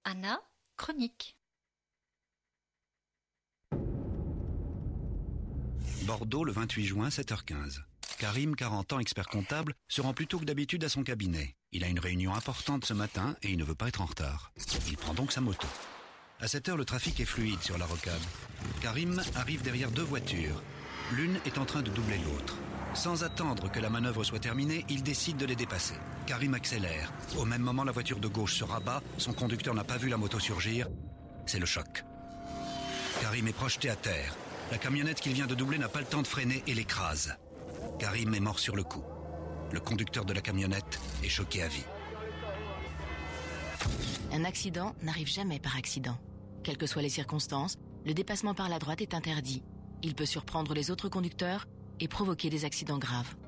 Anna, chronique. Bordeaux, le 28 juin, 7h15. Karim, 40 ans, expert comptable, se rend plus tôt que d'habitude à son cabinet. Il a une réunion importante ce matin et il ne veut pas être en retard. Il prend donc sa moto. À cette heure, le trafic est fluide sur la rocade. Karim arrive derrière deux voitures. L'une est en train de doubler l'autre. Sans attendre que la manœuvre soit terminée, il décide de les dépasser. Karim accélère. Au même moment, la voiture de gauche se rabat. Son conducteur n'a pas vu la moto surgir. C'est le choc. Karim est projeté à terre. La camionnette qu'il vient de doubler n'a pas le temps de freiner et l'écrase. Karim est mort sur le coup. Le conducteur de la camionnette est choqué à vie. Un accident n'arrive jamais par accident. Quelles que soient les circonstances, le dépassement par la droite est interdit. Il peut surprendre les autres conducteurs et provoquer des accidents graves.